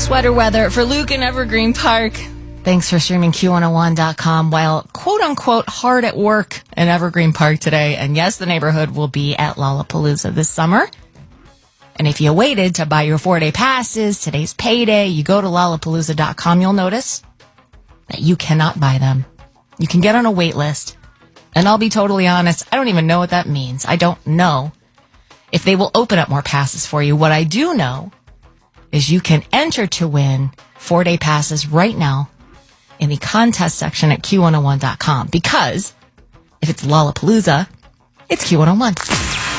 Sweater weather for Luke in Evergreen Park. Thanks for streaming Q101.com while quote-unquote hard at work in Evergreen Park today. And yes, the neighborhood will be at Lollapalooza this summer. And if you waited to buy your 4-day passes, today's payday, you go to Lollapalooza.com, you'll notice that you cannot buy them. You can get on a wait list. And I'll be totally honest, I don't even know what that means. I don't know if they will open up more passes for you. What I do know is you can enter to win 4-day passes right now in the contest section at Q101.com. Because if it's Lollapalooza, it's Q101.